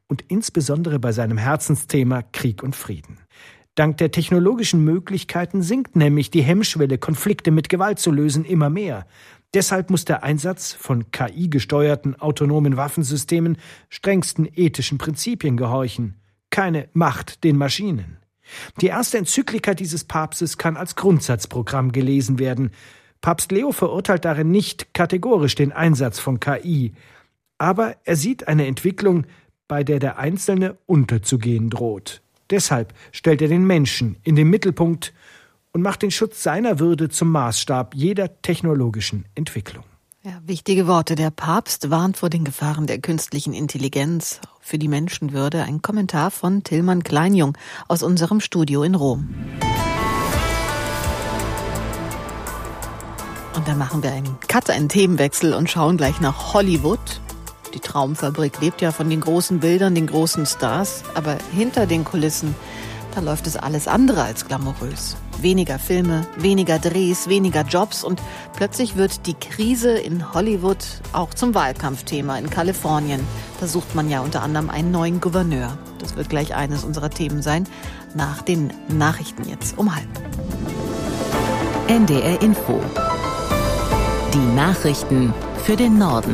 und insbesondere bei seinem Herzensthema Krieg und Frieden. Dank der technologischen Möglichkeiten sinkt nämlich die Hemmschwelle, Konflikte mit Gewalt zu lösen, immer mehr. Deshalb muss der Einsatz von K I-gesteuerten autonomen Waffensystemen strengsten ethischen Prinzipien gehorchen. Keine Macht den Maschinen. Die erste Enzyklika dieses Papstes kann als Grundsatzprogramm gelesen werden. Papst Leo verurteilt darin nicht kategorisch den Einsatz von K I, aber er sieht eine Entwicklung, bei der der Einzelne unterzugehen droht. Deshalb stellt er den Menschen in den Mittelpunkt und macht den Schutz seiner Würde zum Maßstab jeder technologischen Entwicklung. Ja, wichtige Worte. Der Papst warnt vor den Gefahren der künstlichen Intelligenz für die Menschenwürde. Ein Kommentar von Tillmann Kleinjung aus unserem Studio in Rom. Und dann machen wir einen Cut, einen Themenwechsel und schauen gleich nach Hollywood. Die Traumfabrik lebt ja von den großen Bildern, den großen Stars. Aber hinter den Kulissen, da läuft es alles andere als glamourös. Weniger Filme, weniger Drehs, weniger Jobs und plötzlich wird die Krise in Hollywood auch zum Wahlkampfthema in Kalifornien. Da sucht man ja unter anderem einen neuen Gouverneur. Das wird gleich eines unserer Themen sein. Nach den Nachrichten jetzt um halb. N D R Info. Die Nachrichten für den Norden.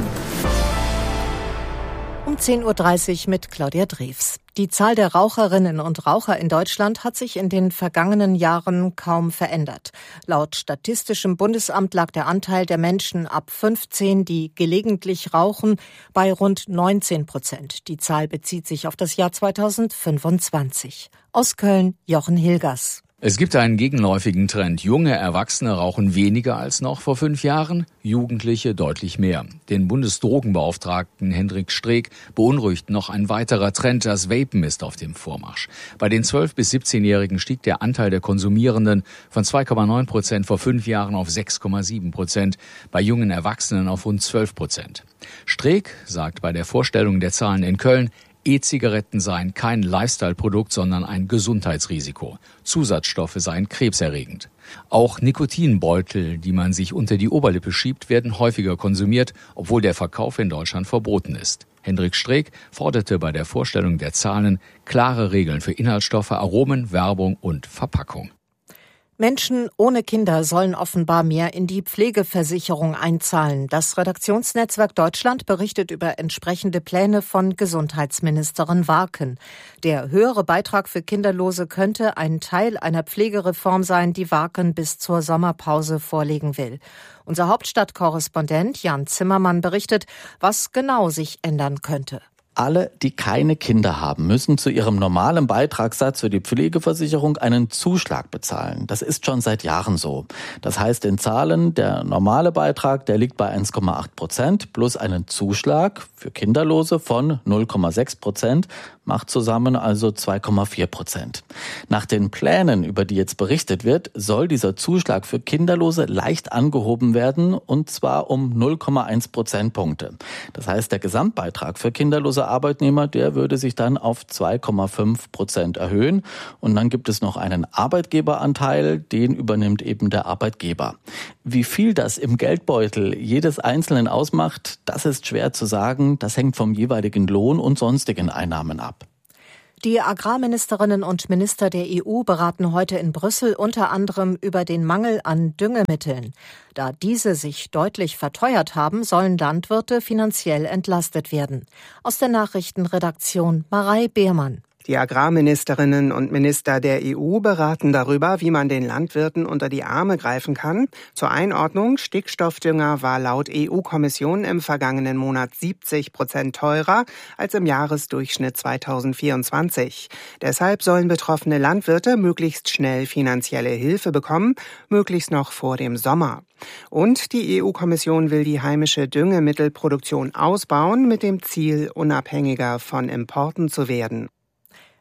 Um zehn Uhr dreißig mit Claudia Drews. Die Zahl der Raucherinnen und Raucher in Deutschland hat sich in den vergangenen Jahren kaum verändert. Laut Statistischem Bundesamt lag der Anteil der Menschen ab fünfzehn, die gelegentlich rauchen, bei rund neunzehn Prozent. Die Zahl bezieht sich auf das Jahr zweitausendfünfundzwanzig. Aus Köln, Jochen Hilgers. Es gibt einen gegenläufigen Trend. Junge Erwachsene rauchen weniger als noch vor fünf Jahren, Jugendliche deutlich mehr. Den Bundesdrogenbeauftragten Hendrik Streeck beunruhigt noch ein weiterer Trend. Das Vapen ist auf dem Vormarsch. Bei den zwölf- bis siebzehnjährigen stieg der Anteil der Konsumierenden von zwei Komma neun Prozent vor fünf Jahren auf sechs Komma sieben Prozent, bei jungen Erwachsenen auf rund zwölf Prozent. Streeck sagt bei der Vorstellung der Zahlen in Köln, E-Zigaretten seien kein Lifestyle-Produkt, sondern ein Gesundheitsrisiko. Zusatzstoffe seien krebserregend. Auch Nikotinbeutel, die man sich unter die Oberlippe schiebt, werden häufiger konsumiert, obwohl der Verkauf in Deutschland verboten ist. Hendrik Streeck forderte bei der Vorstellung der Zahlen klare Regeln für Inhaltsstoffe, Aromen, Werbung und Verpackung. Menschen ohne Kinder sollen offenbar mehr in die Pflegeversicherung einzahlen. Das Redaktionsnetzwerk Deutschland berichtet über entsprechende Pläne von Gesundheitsministerin Warken. Der höhere Beitrag für Kinderlose könnte ein Teil einer Pflegereform sein, die Warken bis zur Sommerpause vorlegen will. Unser Hauptstadtkorrespondent Jan Zimmermann berichtet, was genau sich ändern könnte. Alle, die keine Kinder haben, müssen zu ihrem normalen Beitragssatz für die Pflegeversicherung einen Zuschlag bezahlen. Das ist schon seit Jahren so. Das heißt in Zahlen, der normale Beitrag, der liegt bei eins Komma acht Prozent plus einen Zuschlag für Kinderlose von null Komma sechs Prozent, macht zusammen also zwei Komma vier Prozent. Nach den Plänen, über die jetzt berichtet wird, soll dieser Zuschlag für Kinderlose leicht angehoben werden, und zwar um null Komma eins Prozentpunkte. Das heißt, der Gesamtbeitrag für kinderlose Arbeitnehmer, der würde sich dann auf zwei Komma fünf Prozent erhöhen. Und dann gibt es noch einen Arbeitgeberanteil, den übernimmt eben der Arbeitgeber. Wie viel das im Geldbeutel jedes Einzelnen ausmacht, das ist schwer zu sagen. Das hängt vom jeweiligen Lohn und sonstigen Einnahmen ab. Die Agrarministerinnen und Minister der E U beraten heute in Brüssel unter anderem über den Mangel an Düngemitteln. Da diese sich deutlich verteuert haben, sollen Landwirte finanziell entlastet werden. Aus der Nachrichtenredaktion Marei Beermann. Die Agrarministerinnen und Minister der E U beraten darüber, wie man den Landwirten unter die Arme greifen kann. Zur Einordnung: Stickstoffdünger war laut E U-Kommission im vergangenen Monat siebzig Prozent teurer als im Jahresdurchschnitt zweitausendvierundzwanzig. Deshalb sollen betroffene Landwirte möglichst schnell finanzielle Hilfe bekommen, möglichst noch vor dem Sommer. Und die E U-Kommission will die heimische Düngemittelproduktion ausbauen, mit dem Ziel, unabhängiger von Importen zu werden.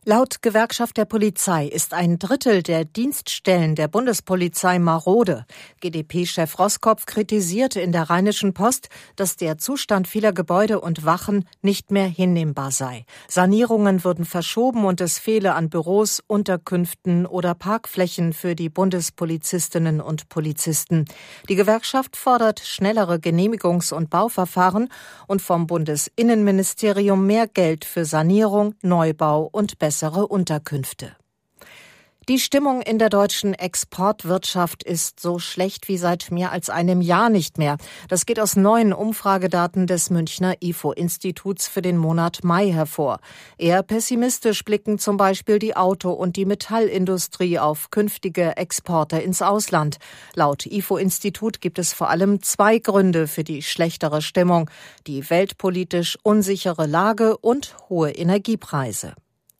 Laut Gewerkschaft der Polizei ist ein Drittel der Dienststellen der Bundespolizei marode. G d P-Chef Roskopf kritisierte in der Rheinischen Post, dass der Zustand vieler Gebäude und Wachen nicht mehr hinnehmbar sei. Sanierungen würden verschoben und es fehle an Büros, Unterkünften oder Parkflächen für die Bundespolizistinnen und Polizisten. Die Gewerkschaft fordert schnellere Genehmigungs- und Bauverfahren und vom Bundesinnenministerium mehr Geld für Sanierung, Neubau und bessere bessere Unterkünfte. Die Stimmung in der deutschen Exportwirtschaft ist so schlecht wie seit mehr als einem Jahr nicht mehr. Das geht aus neuen Umfragedaten des Münchner I F O-Instituts für den Monat Mai hervor. Eher pessimistisch blicken zum Beispiel die Auto- und die Metallindustrie auf künftige Exporte ins Ausland. Laut I F O-Institut gibt es vor allem zwei Gründe für die schlechtere Stimmung: die weltpolitisch unsichere Lage und hohe Energiepreise.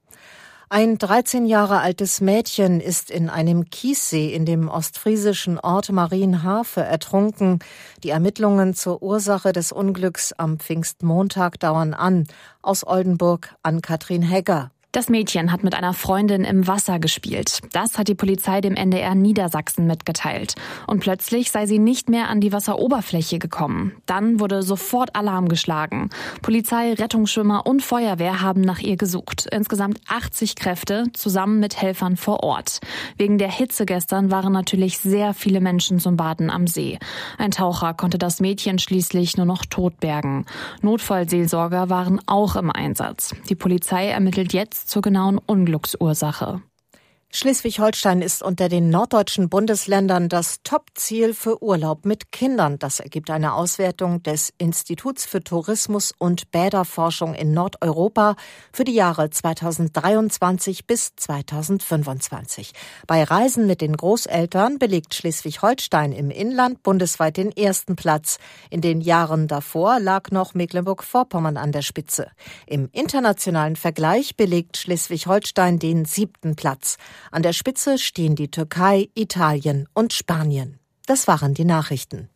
Ein dreizehn Jahre altes Mädchen ist in einem Kiessee in dem ostfriesischen Ort Marienhafe ertrunken. Die Ermittlungen zur Ursache des Unglücks am Pfingstmontag dauern an. Aus Oldenburg Ann-Kathrin Hegger. Das Mädchen hat mit einer Freundin im Wasser gespielt. Das hat die Polizei dem N D R Niedersachsen mitgeteilt. Und plötzlich sei sie nicht mehr an die Wasseroberfläche gekommen. Dann wurde sofort Alarm geschlagen. Polizei, Rettungsschwimmer und Feuerwehr haben nach ihr gesucht. Insgesamt achtzig Kräfte, zusammen mit Helfern vor Ort. Wegen der Hitze gestern waren natürlich sehr viele Menschen zum Baden am See. Ein Taucher konnte das Mädchen schließlich nur noch tot bergen. Notfallseelsorger waren auch im Einsatz. Die Polizei ermittelt jetzt zur genauen Unglücksursache. Schleswig-Holstein ist unter den norddeutschen Bundesländern das Top-Ziel für Urlaub mit Kindern. Das ergibt eine Auswertung des Instituts für Tourismus und Bäderforschung in Nordeuropa für die Jahre zweitausenddreiundzwanzig bis zweitausendfünfundzwanzig. Bei Reisen mit den Großeltern belegt Schleswig-Holstein im Inland bundesweit den ersten Platz. In den Jahren davor lag noch Mecklenburg-Vorpommern an der Spitze. Im internationalen Vergleich belegt Schleswig-Holstein den siebten Platz. An der Spitze stehen die Türkei, Italien und Spanien. Das waren die Nachrichten.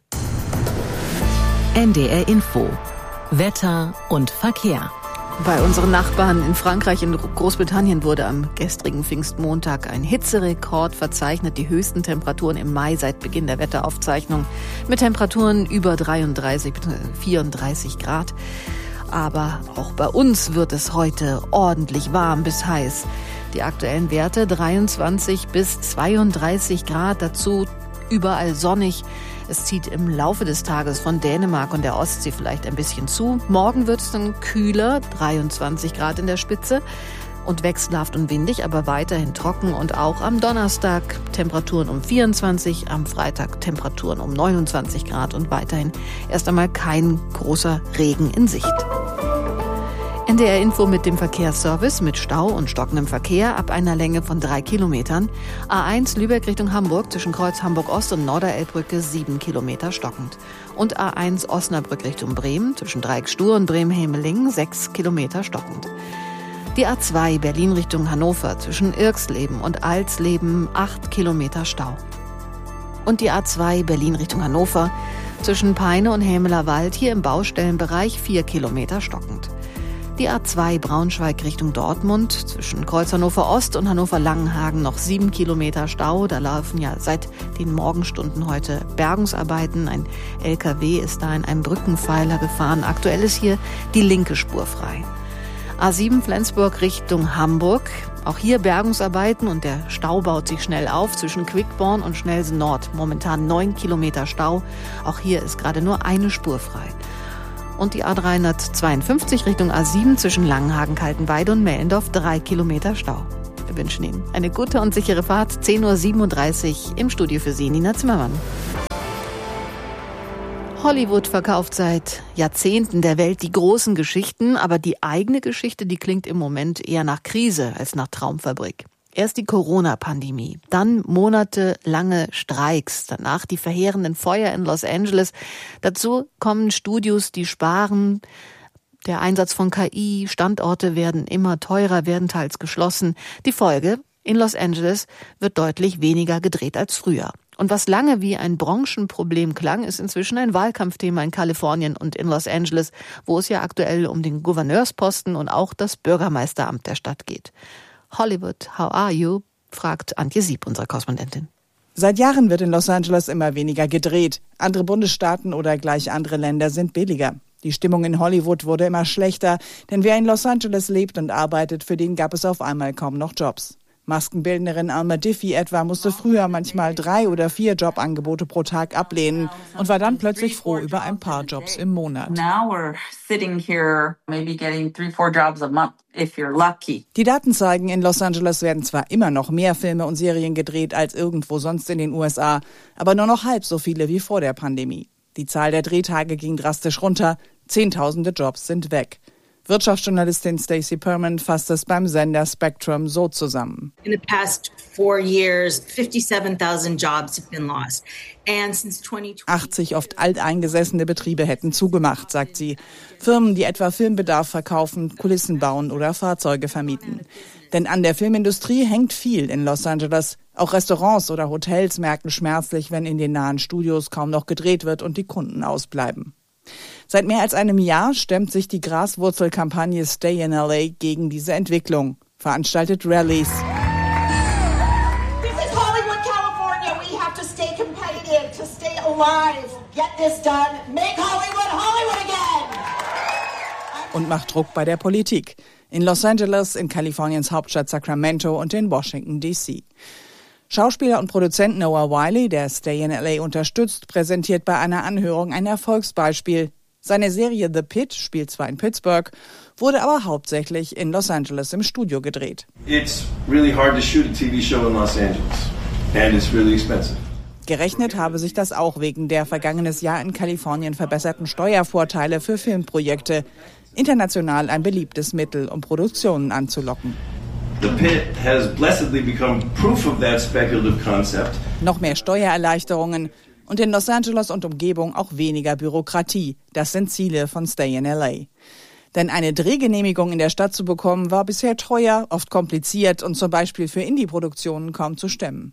N D R Info. Wetter und Verkehr. Bei unseren Nachbarn in Frankreich und Großbritannien wurde am gestrigen Pfingstmontag ein Hitzerekord verzeichnet. Die höchsten Temperaturen im Mai seit Beginn der Wetteraufzeichnung mit Temperaturen über dreiunddreißig bis vierunddreißig Grad. Aber auch bei uns wird es heute ordentlich warm bis heiß. Die aktuellen Werte dreiundzwanzig bis zweiunddreißig Grad, dazu überall sonnig. Es zieht im Laufe des Tages von Dänemark und der Ostsee vielleicht ein bisschen zu. Morgen wird es dann kühler, dreiundzwanzig Grad in der Spitze und wechselhaft und windig, aber weiterhin trocken. Und auch am Donnerstag Temperaturen um vierundzwanzig, am Freitag Temperaturen um neunundzwanzig Grad und weiterhin erst einmal kein großer Regen in Sicht. N D R Info mit dem Verkehrsservice mit Stau und stockendem Verkehr ab einer Länge von drei Kilometern. A eins Lübeck Richtung Hamburg zwischen Kreuz Hamburg-Ost und Norderelbbrücke sieben Kilometer stockend. Und A eins Osnabrück Richtung Bremen zwischen Dreieck Stur und Bremen-Hemelingen sechs Kilometer stockend. Die A zwei Berlin Richtung Hannover zwischen Irxleben und Alsleben acht Kilometer Stau. Und die A zwei Berlin Richtung Hannover zwischen Peine und Hämelerwald hier im Baustellenbereich vier Kilometer stockend. Die A zwei Braunschweig Richtung Dortmund zwischen Kreuz Hannover Ost und Hannover Langenhagen noch sieben Kilometer Stau. Da laufen ja seit den Morgenstunden heute Bergungsarbeiten. Ein L K W ist da in einem Brückenpfeiler gefahren. Aktuell ist hier die linke Spur frei. A sieben Flensburg Richtung Hamburg. Auch hier Bergungsarbeiten und der Stau baut sich schnell auf zwischen Quickborn und Schnelsen Nord. Momentan neun Kilometer Stau. Auch hier ist gerade nur eine Spur frei. Und die A dreihundertzweiundfünfzig Richtung A sieben zwischen Langenhagen, Kaltenweide und Mellendorf drei Kilometer Stau. Wir wünschen Ihnen eine gute und sichere Fahrt. zehn Uhr siebenunddreißig im Studio für Sie, Nina Zimmermann. Hollywood verkauft seit Jahrzehnten der Welt die großen Geschichten, aber die eigene Geschichte, die klingt im Moment eher nach Krise als nach Traumfabrik. Erst die Corona-Pandemie, dann monatelange Streiks, danach die verheerenden Feuer in Los Angeles. Dazu kommen Studios, die sparen, der Einsatz von K I, Standorte werden immer teurer, werden teils geschlossen. Die Folge: in Los Angeles wird deutlich weniger gedreht als früher. Und was lange wie ein Branchenproblem klang, ist inzwischen ein Wahlkampfthema in Kalifornien und in Los Angeles, wo es ja aktuell um den Gouverneursposten und auch das Bürgermeisteramt der Stadt geht. Hollywood, how are you? Fragt Antje Sieb, unsere Korrespondentin. Seit Jahren wird in Los Angeles immer weniger gedreht. Andere Bundesstaaten oder gleich andere Länder sind billiger. Die Stimmung in Hollywood wurde immer schlechter, denn wer in Los Angeles lebt und arbeitet, für den gab es auf einmal kaum noch Jobs. Maskenbildnerin Alma Diffie etwa musste früher manchmal drei oder vier Jobangebote pro Tag ablehnen und war dann plötzlich froh über ein paar Jobs im Monat. Die Daten zeigen, in Los Angeles werden zwar immer noch mehr Filme und Serien gedreht als irgendwo sonst in den U S A, aber nur noch halb so viele wie vor der Pandemie. Die Zahl der Drehtage ging drastisch runter, Zehntausende Jobs sind weg. Wirtschaftsjournalistin Stacey Perman fasst es beim Sender Spectrum so zusammen. In the past four years, fifty-seven thousand jobs have been lost. And since twenty twenty achtzig oft alteingesessene Betriebe hätten zugemacht, sagt sie. Firmen, die etwa Filmbedarf verkaufen, Kulissen bauen oder Fahrzeuge vermieten. Denn an der Filmindustrie hängt viel in Los Angeles. Auch Restaurants oder Hotels merken schmerzlich, wenn in den nahen Studios kaum noch gedreht wird und die Kunden ausbleiben. Seit mehr als einem Jahr stemmt sich die Graswurzelkampagne Stay in L A gegen diese Entwicklung, veranstaltet Rallies. This is Hollywood, California. We have to stay competitive, to stay alive. Get this done. Make Hollywood Hollywood again. Und macht Druck bei der Politik. In Los Angeles, in Kaliforniens Hauptstadt Sacramento und in Washington D C Schauspieler und Produzent Noah Wiley, der Stay in L A unterstützt, präsentiert bei einer Anhörung ein Erfolgsbeispiel. Seine Serie The Pit spielt zwar in Pittsburgh, wurde aber hauptsächlich in Los Angeles im Studio gedreht. It's really hard to shoot a T V show in Los Angeles and it's really expensive. Gerechnet habe sich das auch wegen der vergangenes Jahr in Kalifornien verbesserten Steuervorteile für Filmprojekte. International ein beliebtes Mittel, um Produktionen anzulocken. The Pit has blessedly become proof of that speculative concept. Noch mehr Steuererleichterungen und in Los Angeles und Umgebung auch weniger Bürokratie. Das sind Ziele von Stay in L A. Denn eine Drehgenehmigung in der Stadt zu bekommen, war bisher teuer, oft kompliziert und zum Beispiel für Indie-Produktionen kaum zu stemmen.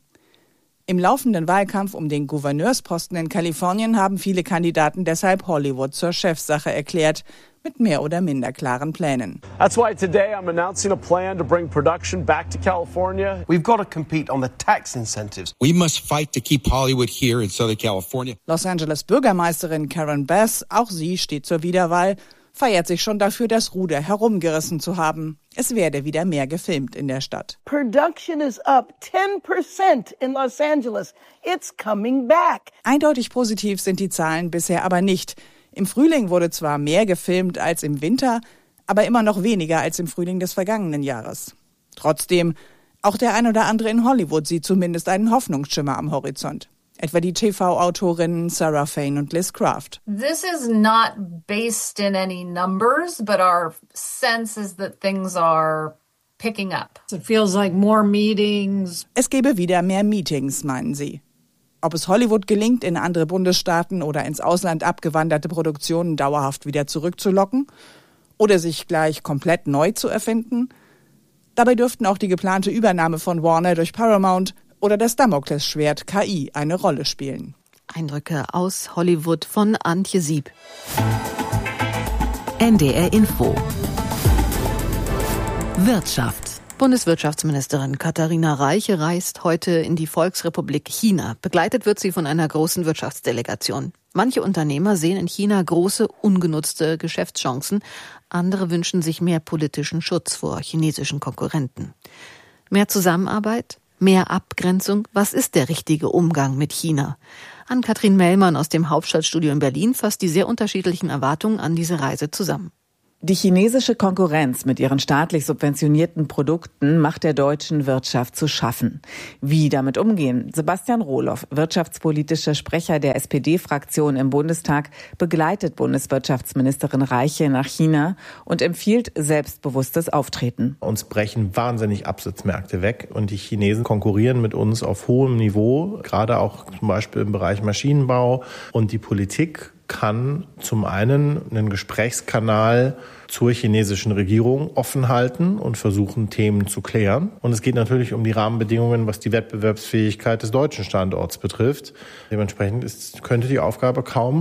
Im laufenden Wahlkampf um den Gouverneursposten in Kalifornien haben viele Kandidaten deshalb Hollywood zur Chefsache erklärt, mit mehr oder minder klaren Plänen. That's why today I'm announcing a plan to bring production back to California. We've got to compete on the tax incentives. We must fight to keep Hollywood here in Southern California. Los Angeles Bürgermeisterin Karen Bass, auch sie steht zur Wiederwahl, feiert sich schon dafür, das Ruder herumgerissen zu haben. Es werde wieder mehr gefilmt in der Stadt. Production is up ten percent in Los Angeles. It's coming back. Eindeutig positiv sind die Zahlen bisher aber nicht. Im Frühling wurde zwar mehr gefilmt als im Winter, aber immer noch weniger als im Frühling des vergangenen Jahres. Trotzdem, auch der ein oder andere in Hollywood sieht zumindest einen Hoffnungsschimmer am Horizont. Etwa die T V-Autorinnen Sarah Fain und Liz Craft. This is not based in any numbers, but our sense is that things are picking up. It feels like more meetings. Es gebe wieder mehr Meetings, meinen sie. Ob es Hollywood gelingt, in andere Bundesstaaten oder ins Ausland abgewanderte Produktionen dauerhaft wieder zurückzulocken oder sich gleich komplett neu zu erfinden? Dabei dürften auch die geplante Übernahme von Warner durch Paramount oder das Damoklesschwert K I eine Rolle spielen. Eindrücke aus Hollywood von Antje Sieb. N D R Info. Wirtschaft. Bundeswirtschaftsministerin Katharina Reiche reist heute in die Volksrepublik China. Begleitet wird sie von einer großen Wirtschaftsdelegation. Manche Unternehmer sehen in China große, ungenutzte Geschäftschancen. Andere wünschen sich mehr politischen Schutz vor chinesischen Konkurrenten. Mehr Zusammenarbeit? Mehr Abgrenzung? Was ist der richtige Umgang mit China? Ann-Kathrin Mellmann aus dem Hauptstadtstudio in Berlin fasst die sehr unterschiedlichen Erwartungen an diese Reise zusammen. Die chinesische Konkurrenz mit ihren staatlich subventionierten Produkten macht der deutschen Wirtschaft zu schaffen. Wie damit umgehen? Sebastian Rohloff, wirtschaftspolitischer Sprecher der S P D-Fraktion im Bundestag, begleitet Bundeswirtschaftsministerin Reiche nach China und empfiehlt selbstbewusstes Auftreten. Uns brechen wahnsinnig Absatzmärkte weg und die Chinesen konkurrieren mit uns auf hohem Niveau, gerade auch zum Beispiel im Bereich Maschinenbau, und die Politik kann zum einen einen Gesprächskanal zur chinesischen Regierung offen halten und versuchen, Themen zu klären. Und es geht natürlich um die Rahmenbedingungen, was die Wettbewerbsfähigkeit des deutschen Standorts betrifft. Dementsprechend ist, könnte die Aufgabe kaum,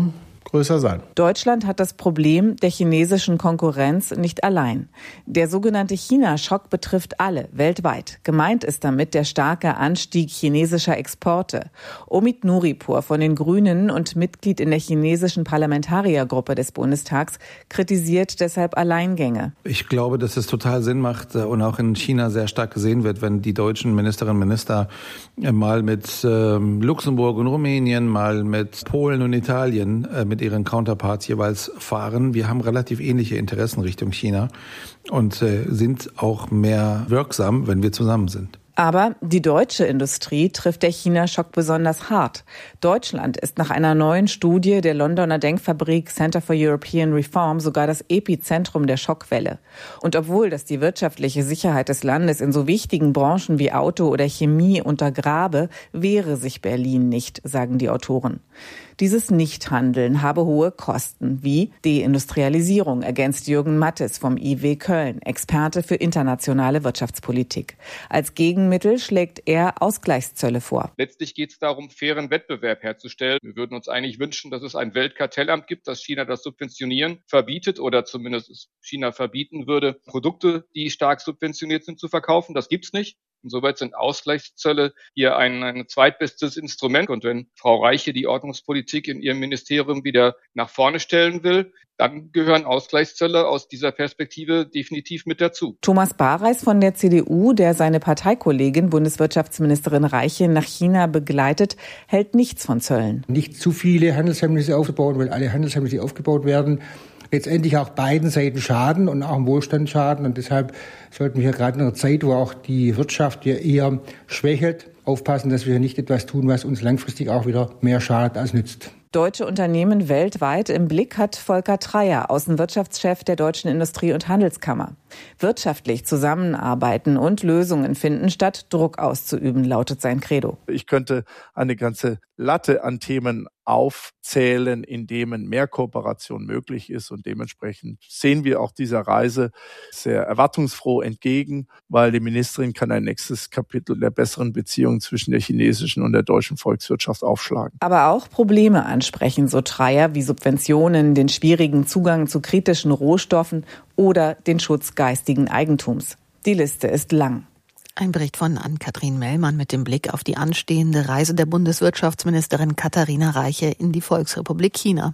größer sein. Deutschland hat das Problem der chinesischen Konkurrenz nicht allein. Der sogenannte China-Schock betrifft alle weltweit. Gemeint ist damit der starke Anstieg chinesischer Exporte. Omid Nuripur von den Grünen und Mitglied in der chinesischen Parlamentariergruppe des Bundestags kritisiert deshalb Alleingänge. Ich glaube, dass es total Sinn macht und auch in China sehr stark gesehen wird, wenn die deutschen Ministerinnen und Minister mal mit äh, Luxemburg und Rumänien, mal mit Polen und Italien äh, mit ihren Counterparts jeweils fahren. Wir haben relativ ähnliche Interessen Richtung China und äh, sind auch mehr wirksam, wenn wir zusammen sind. Aber die deutsche Industrie trifft der China-Schock besonders hart. Deutschland ist nach einer neuen Studie der Londoner Denkfabrik Center for European Reform sogar das Epizentrum der Schockwelle. Und obwohl das die wirtschaftliche Sicherheit des Landes in so wichtigen Branchen wie Auto oder Chemie untergrabe, wehre sich Berlin nicht, sagen die Autoren. Dieses Nichthandeln habe hohe Kosten, wie Deindustrialisierung, ergänzt Jürgen Mattes vom I W Köln, Experte für internationale Wirtschaftspolitik. Als Gegenmittel schlägt er Ausgleichszölle vor. Letztlich geht es darum, fairen Wettbewerb herzustellen. Wir würden uns eigentlich wünschen, dass es ein Weltkartellamt gibt, das China das Subventionieren verbietet oder zumindest China verbieten würde, Produkte, die stark subventioniert sind, zu verkaufen. Das gibt's nicht. Insoweit sind Ausgleichszölle hier ein, ein zweitbestes Instrument. Und wenn Frau Reiche die Ordnungspolitik in ihrem Ministerium wieder nach vorne stellen will, dann gehören Ausgleichszölle aus dieser Perspektive definitiv mit dazu. Thomas Bareis von der C D U, der seine Parteikollegin Bundeswirtschaftsministerin Reiche nach China begleitet, hält nichts von Zöllen. Nicht zu viele Handelshemmnisse aufzubauen, weil alle Handelshemmnisse, die aufgebaut werden, letztendlich auch beiden Seiten schaden und auch im Wohlstand schaden. Und deshalb sollten wir gerade in einer Zeit, wo auch die Wirtschaft ja eher schwächelt, aufpassen, dass wir nicht etwas tun, was uns langfristig auch wieder mehr schadet als nützt. Deutsche Unternehmen weltweit im Blick hat Volker Treyer, Außenwirtschaftschef der Deutschen Industrie- und Handelskammer. Wirtschaftlich zusammenarbeiten und Lösungen finden, statt Druck auszuüben, lautet sein Credo. Ich könnte eine ganze Latte an Themen aufzählen, in denen mehr Kooperation möglich ist. Und dementsprechend sehen wir auch dieser Reise sehr erwartungsfroh entgegen, weil die Ministerin kann ein nächstes Kapitel der besseren Beziehungen zwischen der chinesischen und der deutschen Volkswirtschaft aufschlagen. Aber auch Probleme ansprechen, so Treyer, wie Subventionen, den schwierigen Zugang zu kritischen Rohstoffen oder den Schutz geistigen Eigentums. Die Liste ist lang. Ein Bericht von Ann-Kathrin Mellmann mit dem Blick auf die anstehende Reise der Bundeswirtschaftsministerin Katharina Reiche in die Volksrepublik China.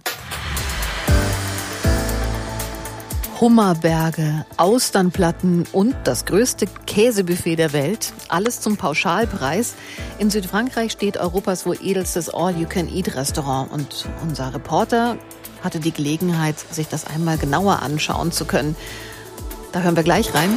Hummerberge, Austernplatten und das größte Käsebuffet der Welt. Alles zum Pauschalpreis. In Südfrankreich steht Europas wohl edelstes All-You-Can-Eat-Restaurant. Und unser Reporter hatte die Gelegenheit, sich das einmal genauer anschauen zu können. Da hören wir gleich rein.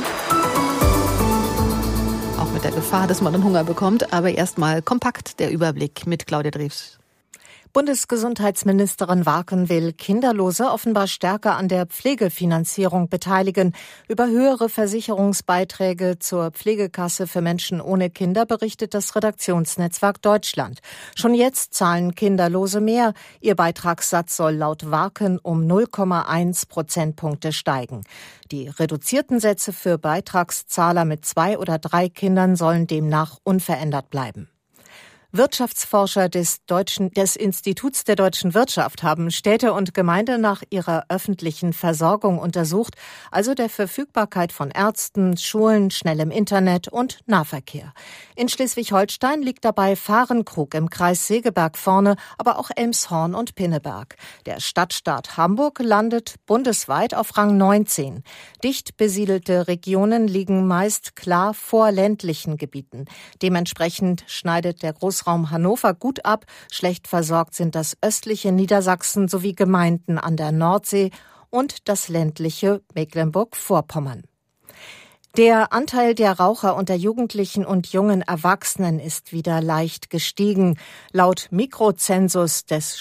Auch mit der Gefahr, dass man dann Hunger bekommt. Aber erstmal kompakt der Überblick mit Claudia Drews. Bundesgesundheitsministerin Warken will Kinderlose offenbar stärker an der Pflegefinanzierung beteiligen. Über höhere Versicherungsbeiträge zur Pflegekasse für Menschen ohne Kinder berichtet das Redaktionsnetzwerk Deutschland. Schon jetzt zahlen Kinderlose mehr. Ihr Beitragssatz soll laut Warken um null Komma eins Prozentpunkte steigen. Die reduzierten Sätze für Beitragszahler mit zwei oder drei Kindern sollen demnach unverändert bleiben. Wirtschaftsforscher des Deutschen, des Instituts der deutschen Wirtschaft haben Städte und Gemeinden nach ihrer öffentlichen Versorgung untersucht, also der Verfügbarkeit von Ärzten, Schulen, schnellem Internet und Nahverkehr. In Schleswig-Holstein liegt dabei Fahrenkrug im Kreis Segeberg vorne, aber auch Elmshorn und Pinneberg. Der Stadtstaat Hamburg landet bundesweit auf Rang neunzehn. Dicht besiedelte Regionen liegen meist klar vor ländlichen Gebieten. Dementsprechend schneidet der Großraum Raum Hannover gut ab. Schlecht versorgt sind das östliche Niedersachsen sowie Gemeinden an der Nordsee und das ländliche Mecklenburg-Vorpommern. Der Anteil der Raucher unter Jugendlichen und jungen Erwachsenen ist wieder leicht gestiegen. Laut Mikrozensus des